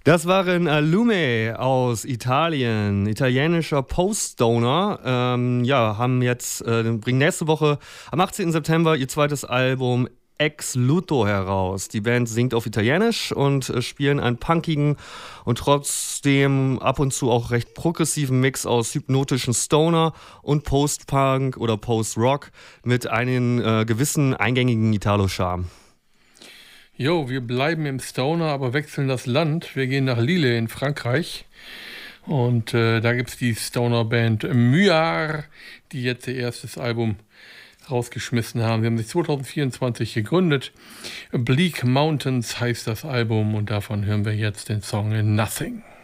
Das waren Lume aus Italien, italienischer Post-Stoner. Haben jetzt, bringen nächste Woche am 18. September ihr zweites Album Ex Luto heraus. Die Band singt auf Italienisch und spielen einen punkigen und trotzdem ab und zu auch recht progressiven Mix aus hypnotischen Stoner und Post-Punk oder Post-Rock mit einem gewissen eingängigen Italo-Charme. Jo, wir bleiben im Stoner, aber wechseln das Land. Wir gehen nach Lille in Frankreich. Und da gibt es die Stoner-Band Muar, die jetzt ihr erstes Album rausgeschmissen haben. Sie haben sich 2024 gegründet. Bleak Mountains heißt das Album und davon hören wir jetzt den Song Nothing.